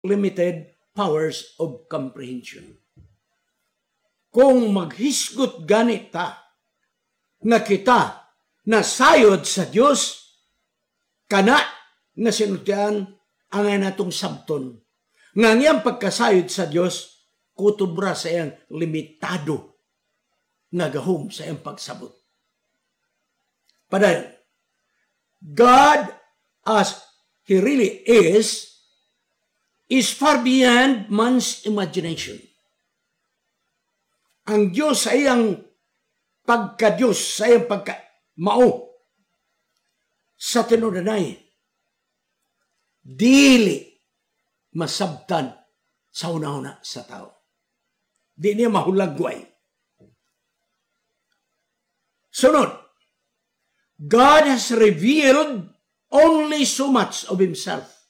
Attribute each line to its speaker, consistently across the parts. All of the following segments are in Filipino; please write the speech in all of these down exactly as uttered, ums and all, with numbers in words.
Speaker 1: limited powers of comprehension. Kung maghisgot ganit ta, nga kita nasayod sa Dios, kana nga sinutian ang natong sabton. Nga niyang pagkasayod sa Dios, kutubra sa iyang limitado nga gahom sa iyang pagsabot. Padayon, God as He really is, is far beyond man's imagination. Ang Diyos sa iyang pagka-Diyos, sa iyang pagka-mao, sa tinudanay, dili masabtan sa una-una sa tao. Di niya mahulagway. Sunod, God has revealed only so much of Himself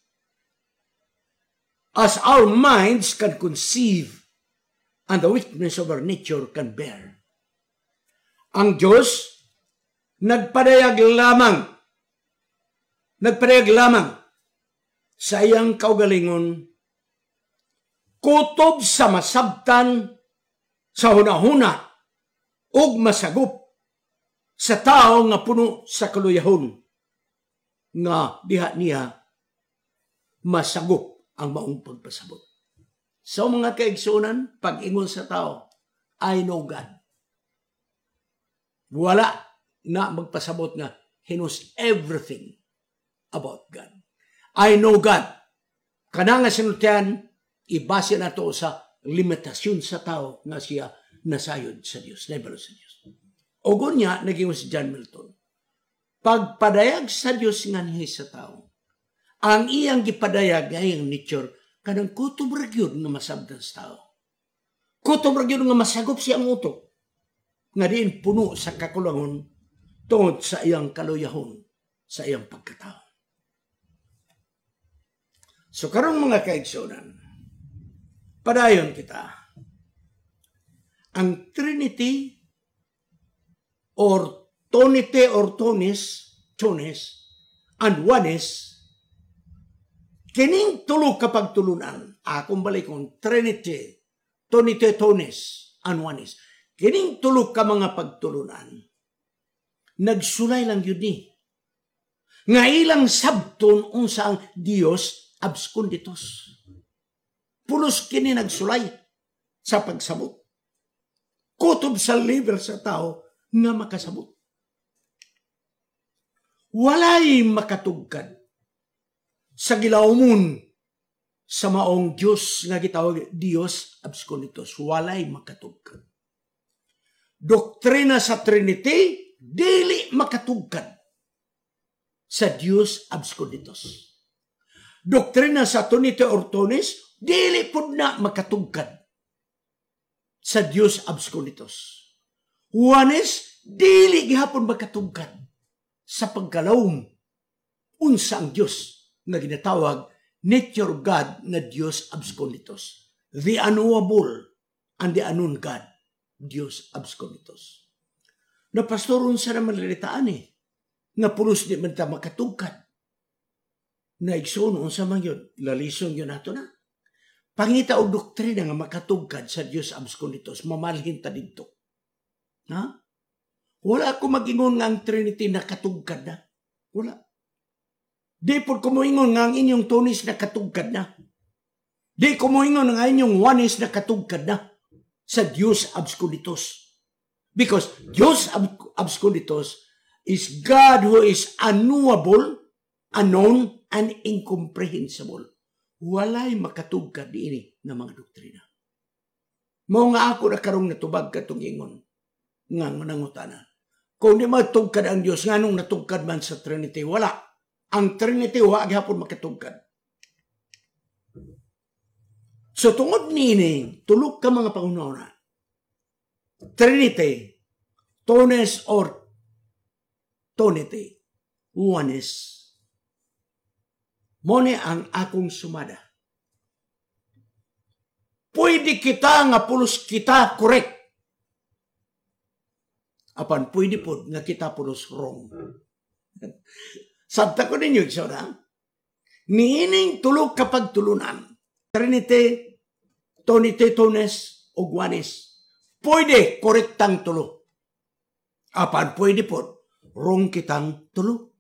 Speaker 1: as our minds can conceive and the weakness of our nature can bear. Ang Diyos, nagpadayag lamang, nagpadayag lamang sa iyang kaugalingon, kutob sa masabtan, sa hunahuna, ug masagop sa tao nga puno sa kaluyahon, nga diha niya masagop ang maong pagpasabot. So mga kaigsunan, pag-ingon sa tao, I know God. Wala na magpasabot nga, He knows everything about God. I know God. Kana nga sinultian, ibase na to sa limitasyon sa tao nga siya nasayod sa Dios, nabalo sa Dios. Ogon niya, naging si John Milton, pagpadayag sa Dios nga niya sa tao, ang iyang gipadayag nga iyang nature, kanang kutob ra gyud nga masabtan sa tao. Kutob ra gyud nga masagop siyang utok, nga diin puno sa kakulangon tungod sa iyang kaluyahon, sa iyang pagkatao. So karong mga kaigsunan, padayon kita, ang Trinity or Tonite or Tonis, Tonis, and Oneness, kining tulo kapag tulunan, akong balikon, Trinity, Tonite, Tonis, and Oneness, kining tulo ka mga pagtulunan, nagsulay lang yun ni. Nga ilang sabton unsang Dios absconditus. Pulos kini nagsulay sa pagsabot. Kutob sa level sa tao nga makasabot. Walay makatugkad sa gilawmon sa maong Diyos nga gitawag Dios absconditus. Walay makatugkad. Doktrina sa Trinity, dili makatugkad sa Dios absconditus. Doktrina sa Tonite or Tonis, dili pud na makatugkad sa Dios absconditus. Oneness, dili gihapon makatugkad sa pagkalawom unsa ang Dios nga ginatawag nature God na Dios absconditus. The unknowable and the unknown God, Dios absconditus. Na pastoron sa naman lilitaan eh, nga pulos di man ta makatugkad. Na igsoon unsa man yun, lalison yun nato na. Pangita og doktrina nga makatugkad sa Dios absconditus, mamalhin ta didto. Ha? Wala ako mag-ingon nga ang Trinity nakatugkad na. Wala. Di po ko moingon nga ang inyong Tonis nakatugkad na. Di ko moingon nga inyong Oneness nakatugkad na sa Dios absconditus. Because Dios absconditus is God who is unknowable, unknown, and incomprehensible. Walay makatugkad diini na mga doktrina. Mao nga ako na karong natubag katong ingon nga nangutana. Kung di matugkad ang Dios, nganong natugkad man sa Trinity? Wala. Ang Trinity wa gihapon makatugkad. So tungod niini, tulog ka mga pangunahuna. Trinity, Tones or Tonity, Oneness. Mone ang akong sumada. Pwede kita nga pulos kita correct. Apan pwede po nga kita pulos wrong. Sabta ko ninyo, isa na. Niining tulog kapag tulunan. Trinity, Tonity, Tones, o Guanes. Pwede, korektang tulo. Apan pwede po, wrong kitang tulo.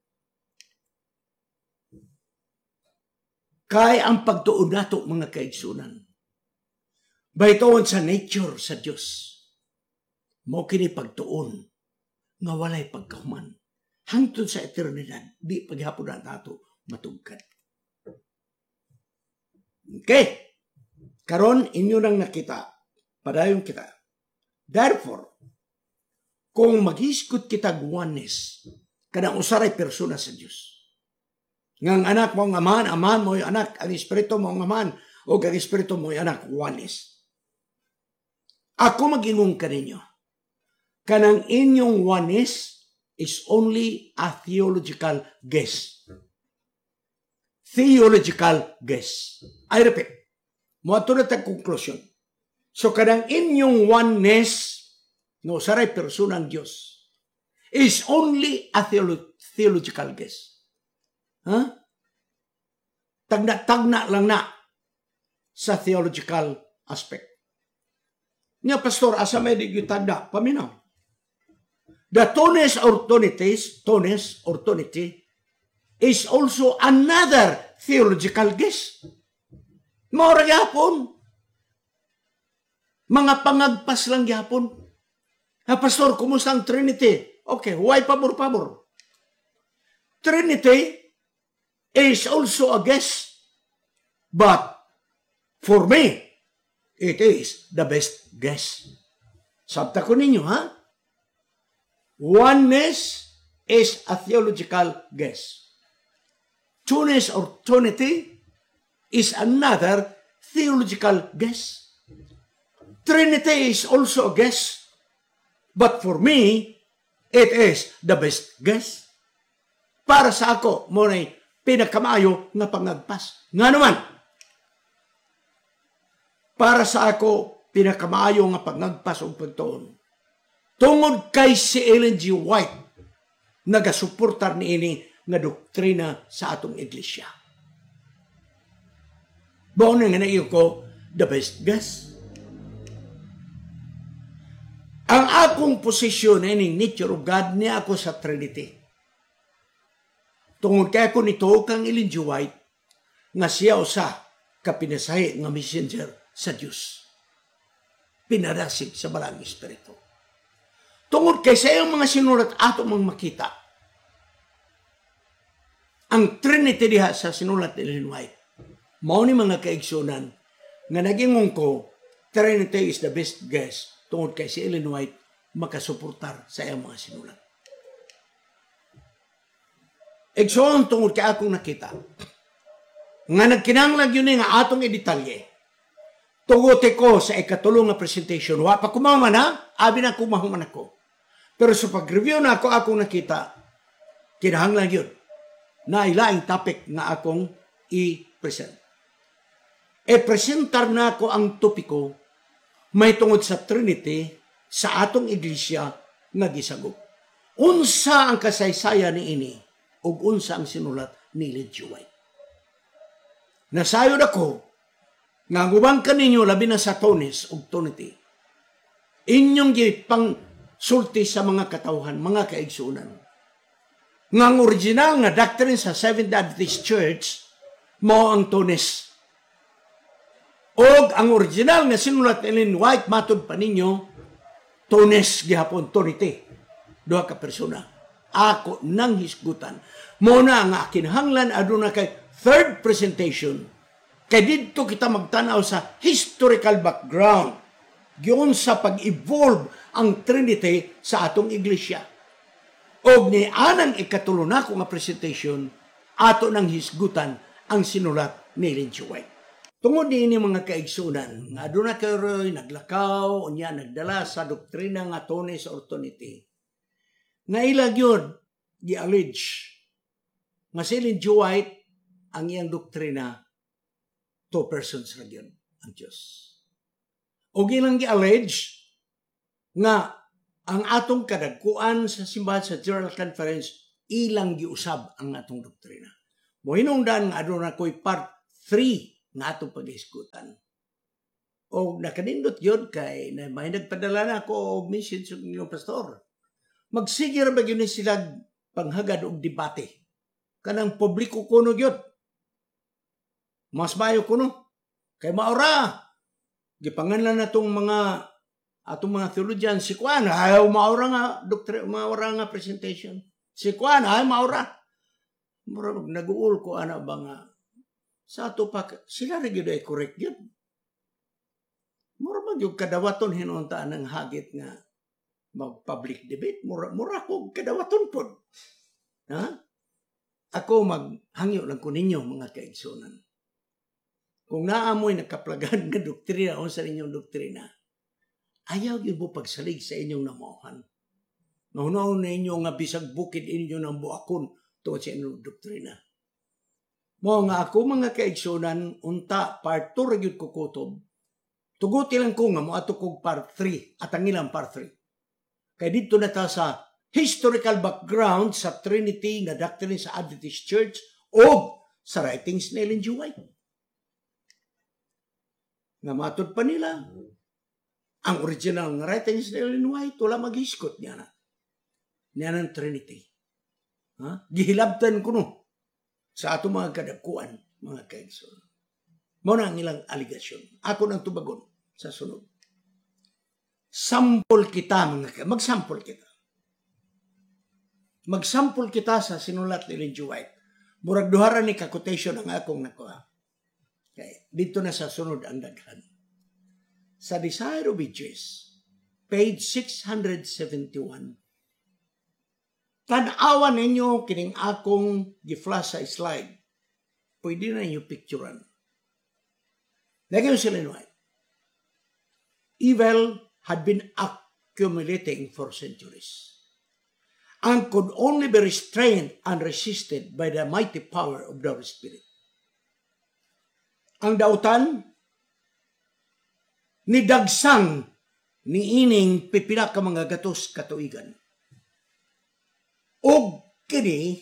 Speaker 1: Kaya ang pagtuon nato mga kaigsunan. Baytoon sa nature sa Diyos. Mo kini pagtuon nga walay pagkahuman. Hangtod sa eternidad, di paghapon na nato matugkad. Okay. Karon inyo nang nakita. Padayon kita. Therefore, kung maghiskot kita guwanes, kanang usaray persona sa Diyos. Ngang anak mo ang aman, aman mo yung anak, ang espiritu mo ang aman, o ang espiritu mo yung anak, guwanes. Ako mag-ingong kaninyo. Kanang inyong oneness is only a theological guess. Theological guess. I repeat. Muato na tayong conclusion. So, kanang inyong oneness, no, saray persona ng Diyos, is only a theolo- theological guess. Huh? Tagna-tagna lang na sa theological aspect. Nga, Pastor, asa may di tagna? Paminaw. The tones or tonities, tones or tonity, is also another theological guess. Maura yapon. Mga pangagpas lang yapon. Ha, Pastor, kumusta ang Trinity? Okay, why pabor-pabor? Trinity is also a guess. But for me, it is the best guess. Sabta ko ninyo, ha? Oneness is a theological guess. Two-ness or Trinity is another theological guess. Trinity is also a guess. But for me, it is the best guess. Para sa ako, mo na'y pinakamayo nga pangagpas. Nga naman, para sa ako, pinakamayo nga pangagpas o pagtuon. Tungod kay si Ellen G. White, nagasuportar ni ini nga doktrina sa atong iglesia. Baon nga na iyo ko, the best guess. Ang akong posisyon ay ning nature of God niya ako sa Trinity. Tungod kaya ko nito kang Ellen G. White, nga siya usa kapinasahi nga messenger sa Diyos. Pinarasig sa balang espiritu. Tungod kay sa iyong mga sinulat ato mga makita, ang Trinity diha sa sinulat ni Ellen White, mao ni mga kaigsunan nga nagingong ko, Trinity is the best guess tungod kay si Ellen White makasuportar sa iyong mga sinulat. Igsoon tungod kay akong nakita, nga nagkinanglag yun nga atong idetalye, tugote ko sa ikatulong nga presentation, wa pa kumaman ha, abi na kumahuman ako. Pero sa pag-review na ako, akong nakita, kinahanglan yun, na ilaing topic nga akong i-present. E-presentar na ako ang topiko may tungod sa Trinity sa atong iglesia nga gisagop. Unsa ang kasaysayan ni ini ug unsa ang sinulat ni Ellen G. White. Nasayod ako nga gubang kaninyo labi na sa tones ug tonity. Inyong gipang sulti sa mga katawhan, mga kaigsunan. Nga ang original nga doctrine sa Seventh Adventist Church mao ang tones. Og ang original nga sinulat ni Ellen White matud pa ninyo tones gihapon tonity. Duha ka persona. Ako nang hisgutan. Muna nga kinahanglan aduna kay third presentation. Kay didto kita magtanaw sa historical background. Giyon sa pag-evolve ang Trinity sa atong iglesia. Og ni anang ikatulo na ko nga presentation, ato nang hisgutan ang sinulat ni Ellen G. White. Tungod ni mga kaigsunan, nga aduna kayo'y naglakaw, unya nagdala sa doktrina nga tones or tonity. Nga ilag yun, gi-allege, nga si Ellen G. White, ang iyang doktrina, two persons ra yun, ang Diyos. O gilang gi-allege, nga ang atong kadagkuan sa simbahan sa General Conference, ilang giusab ang atong doktrina. Mohinungdan nga aduna ko'y part three nga atong pag-iskutan. O nakanindot yun kay na may nagpadala na ako og message ng inyong pastor. Magsigir ba yun sila panghagad og debate? Kanang publiko kuno yun. Mas mayo kuno. Kay maura. Gipanganlan na itong mga atong mga theologian, si Kuan, ayaw maura nga, doktor, maura nga presentation. Si Kuan, ayaw maura. Murag nag-uul ko, ano ba nga, sa ato pa, sila rin yun ay correct yun. Mura mag yung kadawaton hinuntaan ng hagit nga mag-public debate. Mura, mura ko kadawaton po. Ha? Ako maghangyo lang ko ninyo, mga kaigsunan. Kung naamoy nakaplagan nga doktrina o sa inyong doktrina, ayaw yun mo pagsalig sa inyong namuhan. Nahunaw na inyo nga bisag bukid inyo ng buakon to sa inyong doktrina. Mo nga ako mga kaigsunan, unta, part two ragyod ko kutob. Tuguti lang ko nga mo ato kog part three at ang ilang part three. Kaya dito na ta sa historical background sa Trinity nga doctrine sa Adventist Church o sa writings ni Ellen G. White. Nga matod pa nila, ang original nga writings ni Ellen White, wala mag-hiskot niya na. Niya ng Trinity. Ha? Gihilabtan ko no sa ato mga kadagkuan, mga kaigsoon. Muna ang ilang aligasyon. Ako nang tubagon sa sunod. Sampol kita, mga magsampol kita. Magsampol kita sa sinulat ni Ellen G. White. Murag duharan ni ka-quotation ang akong nakuha. Okay. Dito na sa sunod ang daghan. Sa Desire of Ages, page six seventy-one, tanawan ninyo kining akong giflash sa slide. Pwede na ninyo picturean. Lagyan sila nung evil had been accumulating for centuries and could only be restrained and resisted by the mighty power of the Holy Spirit. Ang dautan, nidagsang ni ining pipila ka mga gatos katuigan. O kini,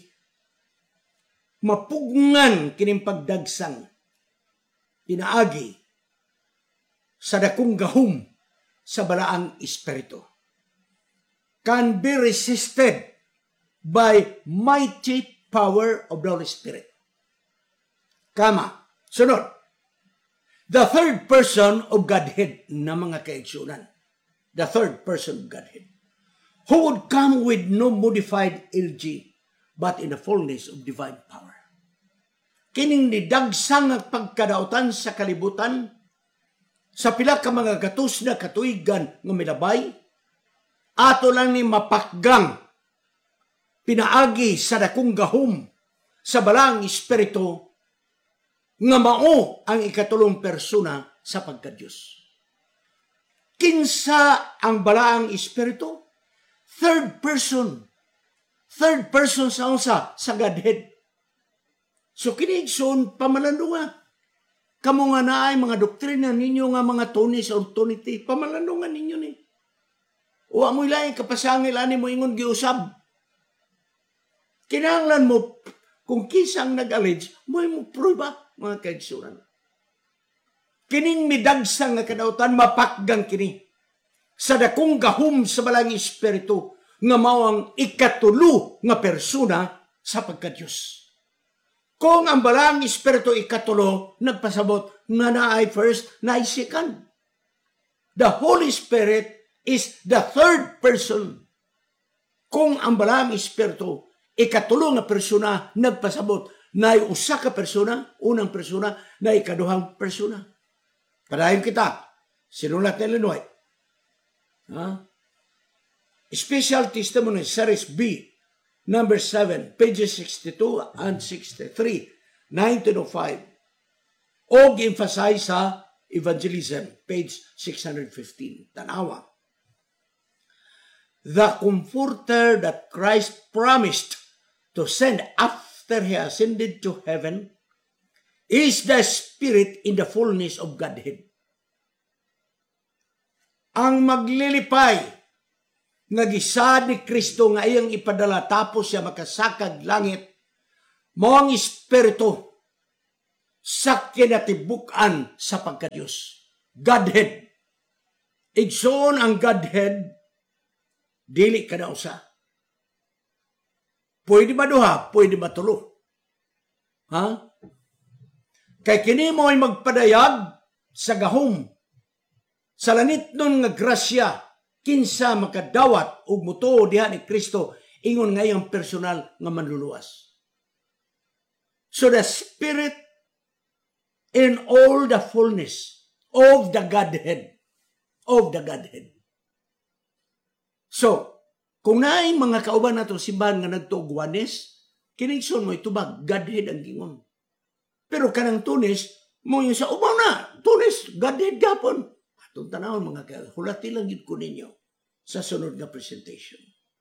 Speaker 1: mapugngan kining pagdagsang, pinaagi, sa dakong gahum sa balaang espiritu. Can be resisted by mighty power of the Holy Spirit. Kama, sunod. The third person of Godhead na mga kaigsunan. The third person of Godhead. Who would come with no modified L G, but in the fullness of divine power. Kining nidagsang ang pagkadautan sa kalibutan, sa pila ka mga gatos na katuigan ng milabay, ato lang ni mapakgang, pinaagi sa dakong gahum, sa balang espiritu, nga mao ang ikatulong persona sa pagka-Diyos. Kinsa ang balaang espiritu? Third person. Third person sa unsa? Sa Godhead. So kinigson, pamalandunga. Kamu nga naay mga doktrina ninyo nga mga tunis or tunity, pamalandungan ninyo ni. O amoy lang kapasangil ani mo ingon giusab. Kinahanglan mo, kung kisang nag-allege, mo mo prueba, mga kaigsunan. Kining midagsang nga kadautan, mapakgang kini. Sa dakong gahum sa balang espiritu, nga mao ang ikatulo nga persona sa pagka-Diyos. Kung ang balang espiritu ikatulo, nagpasabot nga naay first, naay second. The Holy Spirit is the third person. Kung ang balang espiritu, ikatulo nga persona, nagpasabot, na usa ka persona, unang persona, na ikaduhang persona. Padayon kita, sinulat ni Ellen White. Ha? Special Testimony, Series B, number seven, pages sixty-two and sixty-three, nineteen oh five. O emphasize sa Evangelism, page six fifteen. Tanawa. The Comforter that Christ promised to send after after he ascended to heaven, is the Spirit in the fullness of Godhead. Ang maglilipay, nagisad ni Kristo nga iyang ipadala tapos siya makasakag langit, mo ang Espiritu sa kinatibukan sa pagka-Diyos. Godhead. Igsoon ang Godhead, dili ka na usa. Pwede ba duha? Pwede ba tulo? Ha? Kay kini mo ay magpadayag sa gahom. Sa lanit nun nga grasya, kinsa makadawat o muto diha ni Kristo, ingon ngayong personal nga manluluwas. So the Spirit in all the fullness of the Godhead, of the Godhead. So, kung naay mga kauban nato simbahan nga nagtuogwanes, kinigson mo itubag, Godhead ang gingon. Pero kanang Tunis, mo yung sa umaw na, Tunis, Godhead gapon. Atong tanawon mga kaya, hulati lang yun ko ninyo sa sunod nga presentation.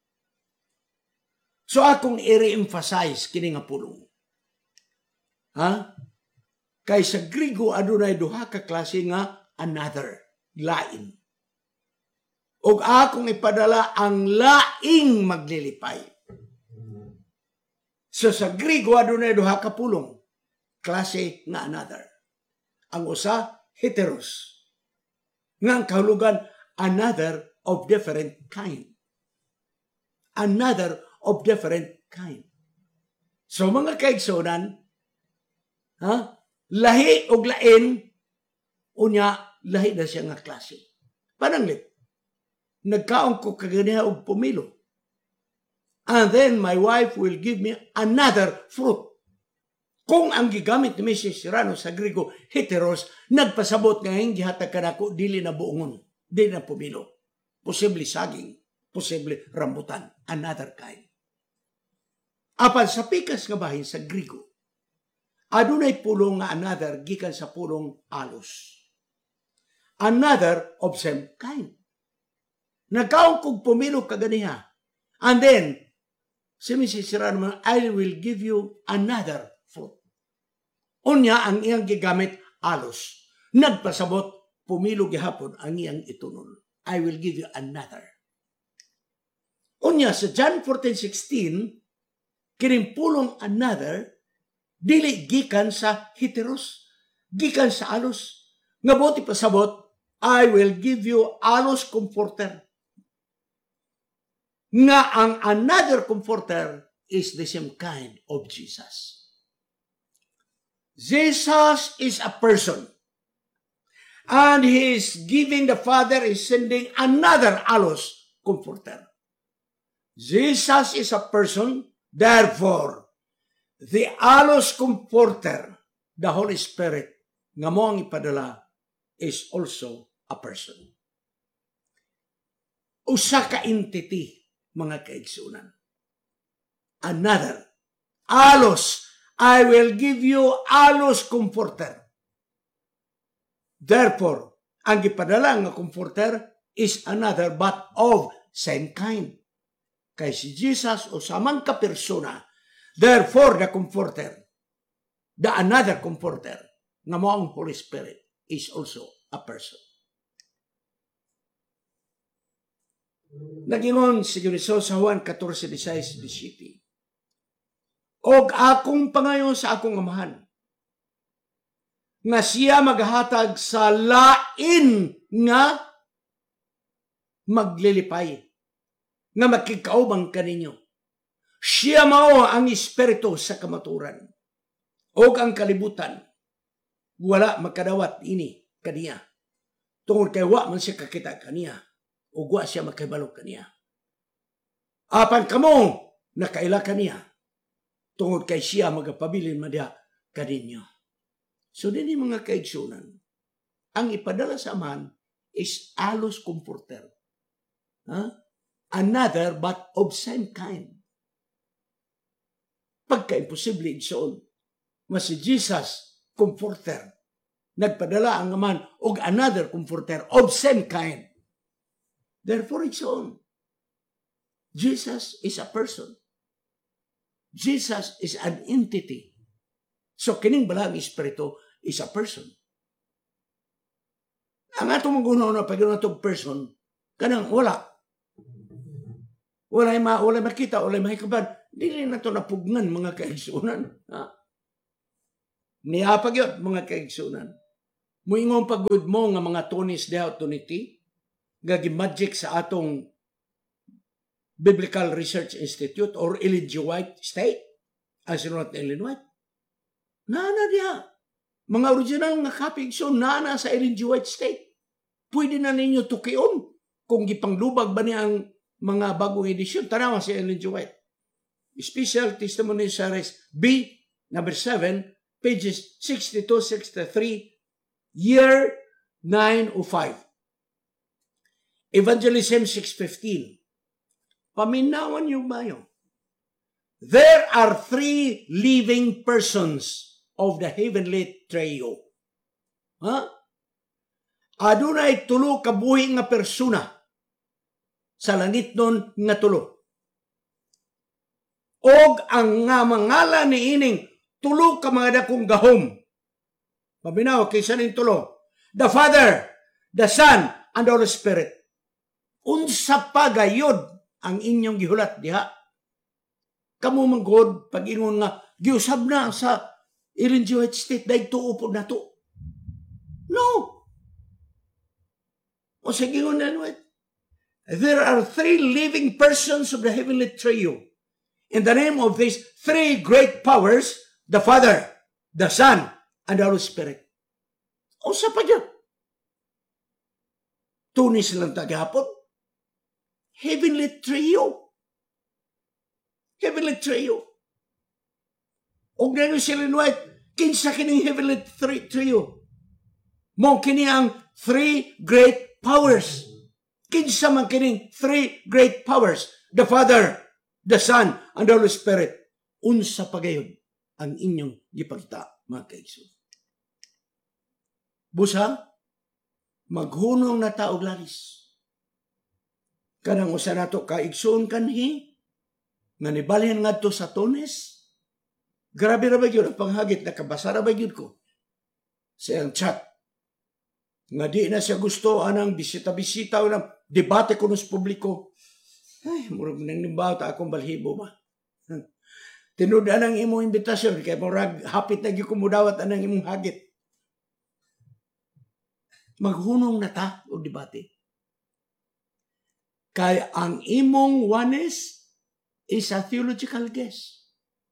Speaker 1: So akong i-re-emphasize kini nga pulong. Ha? Kay sa Grigo, adunay duha ka klase nga another, lain. O akong ipadala ang laing maglilipay. So sa Grigo, adunay duha ka pulong, klase nga another. Ang usa, heteros. Nga ang kahulugan, another of different kind. Another of different kind. So mga kaigsonan, ha? Lahi o lain, unya, lahi na siya nga klase. Pananglit, nagkaon ko kaganiha og pumilo. And then my wife will give me another fruit. Kung ang gigamit ni Missus Serrano sa Grigo, heteros, nagpasabot nga yung gihatag ka nako, dili na buongon, dili na pumilo. Posible saging, posible rambutan, another kind. Apan sa pikas nga bahin sa Grigo, adunay pulong nga another gikan sa pulong alos. Another of same kind. Nagkaon kog pumilo kaganiha. And then, si Missus Serrano, I will give you another fruit. Unya ang iyang gigamit alos. Nagpasabot, pumilo gihapon ang iyang itunol. I will give you another. Unya sa John fourteen sixteen, kining pulong another, dili gikan sa heteros, gikan sa alos. Nga buti pasabot, I will give you alos comforter. Nga ang another comforter is the same kind of Jesus. Jesus is a person. And he is giving, the Father is sending another alos comforter. Jesus is a person, therefore, the alos comforter, the Holy Spirit, nga mo ang ipadala, is also a person. Usa ka entity, mga kaigsunan. Another. Alos. I will give you alos comforter. Therefore, ang ipadala nga comforter is another but of same kind. Kay si Jesus o samang ka persona, therefore the comforter, the another comforter, nga mo ang Holy Spirit, is also a person. Nagingon si Jesucristo sa Juan fourteen sixteen. Og akong pangayon sa akong amahan, nga siya maghatag sa lain nga maglilipay, nga makikaubang kaninyo. Siya mao ang espiritu sa kamaturan, og ang kalibutan, wala makadawat ini kaniya. Tungod kay wa man siya kakita kaniya, o wa siya makahibalo kaniya. Apan kamo, nakaila kaniya, tungod kay siya magapabilin madya kaninyo. So din yung mga kaigsunan, ang ipadala sa Amahan is alos comforter. Huh? Another but of same kind. Pagka-imposible igsoon, mas si Jesus comforter, nagpadala ang Amahan og another comforter of same kind. Therefore, igsoon, Jesus is a person. Jesus is an entity. So, kining balang espiritu is a person. Ang atong magunaw na pag itong person, kanang wala. Wala ma, wala makita, wala makikaban. Dili na ito napugnan mga kaigsunan. Ha? Niapag yun, mga kaigsunan. Muingong pagod mo nga mga tunis diha tuniti, gagi magic sa atong Biblical Research Institute or Ellen G. White State, as sinunod ni Ellen White. Nana diha. Mga original nga copy, so nana sa Ellen G. White State. Pwede na ninyo tukion kung gipanglubag ba niya ang mga bagong edisyon. Tanawa si Ellen G. White. Special Testimony Series B, number seven, pages sixty-two sixty-three, year nine oh five. Evangelism six fifteen. Paminawan yung bayo. There are three living persons of the heavenly trio. Ha? Adunay tulo kabuhi nga persona sa langit nun nga tulo. Og ang nga mangala ni ining tulo ka mga dakong gahom. Paminaw, kaysa ning tulo. The Father, the Son, and the Holy Spirit. Unsa pa gayod ang inyong gihulat diha? Kamu manggod pag-ingon nga giusab na sa Ellen G. White State dahil tuo po na to. No. O sa gingon na White, there are three living persons of the heavenly trio. In the name of these three great powers, the Father, the Son, and the Holy Spirit. O sa pa dyan? Tunis lang tagapon. Heavenly trio. Heavenly trio. Og na yung sila White, kinsa kining heavenly trio. Mo kini ang three great powers. Kinsa man kining three great powers. The Father, the Son, and the Holy Spirit. Unsa pagayon ang inyong gipakita, mga kaigsoon. Busa, maghunong na taog lalis. Kanang usa nato kaigsoon kanhi, nga nibalhin nga to sa Tunis. Grabe ra ba yun ang panghagit, nakabasa ra ba yun ko sa iyang chat. Nga di na siya gusto anang bisita-bisita o ng debate kuno sa publiko. Ay, murag nang nimbaw ta akong balhibo ba. Tinudan ang imong imbitasyon, kaya murag hapit na gyud kumudawat anang imong hagit. Maghunong na ta o debate. Kaya ang imong oneness is a theological guess.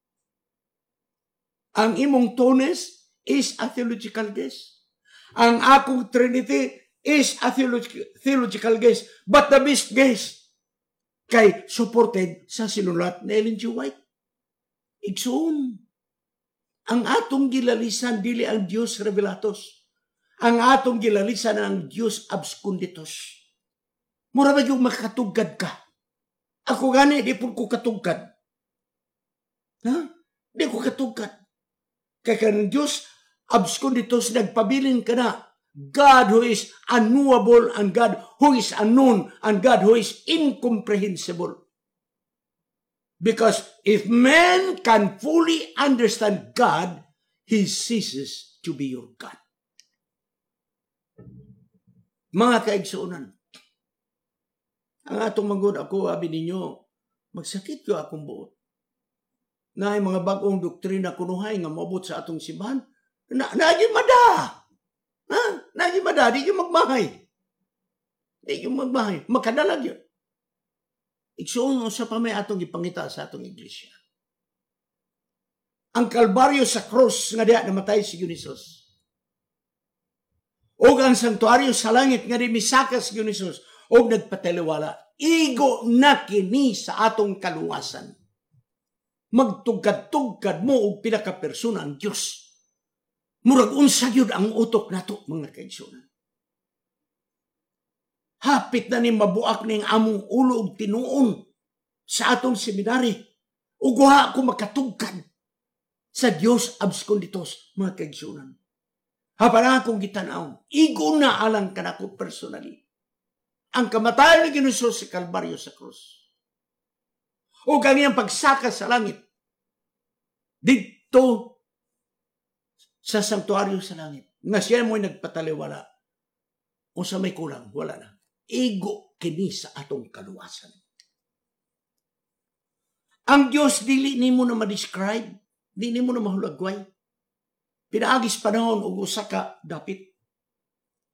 Speaker 1: Ang imong Tunis is a theological guess. Ang akong Trinity is a theological, theological guess. But the best guess kay supported sa sinulat ni Ellen G. White. Igsoon. Ang atong gilalisan dili ang Dios revelatos. Ang atong gilalisan ang Dios absconditus. Mura ba yung makatugad ka? Ako gani, di po ko katugad. Ha? Di ko katugad. Kaya ka ng Diyos, absconditus, nagpabilin ka na. God who is unknowable and God who is unknown and God who is incomprehensible. Because if man can fully understand God, he ceases to be your God. Mga kaigsuunan, ang atong manggod ako, abi ninyo, magsakit ko akong buot. Na ay mga bagong doktrina kunuhay nga mabot sa atong simbahan, na, naagi mada. Ha? Naagi mada, di yung magmahay. Di yung magmahay. Makadalag yun. Igsuon sa pa may atong ipangita sa atong iglesia. Ang Kalbaryo sa krus nga diya namatay si Dionysus. O ang santuaryo sa langit nga di misaka si Dionysus. O nagpataliwala, igo na kini sa atong kaluwasan. Magtugad-tugad mo og pinakapersona ang Diyos. Murag unsa gyud ang utok nato, mga kaigsuonan. Hapit na ni mabuak ning among ulo og tinuon sa atong seminary. Ug wa ko makatugkad sa Dios absconditus, mga kaigsuonan. Hapan akong gitan-aw, igo na alang kanako personally. Ang kamatayan ni Dionysus sa Kalbaryo sa krus. O kaniyang pagsaka sa langit. Dito sa sanktuaryo sa langit. Nga siya mo'y nagpataliwala. O sa may kulang, wala na. Igo kini sa atong kaluwasan. Ang Diyos dili ni mo na ma-describe. Dili mo na mahulagway. pinaagis panahon og usa ka dapit.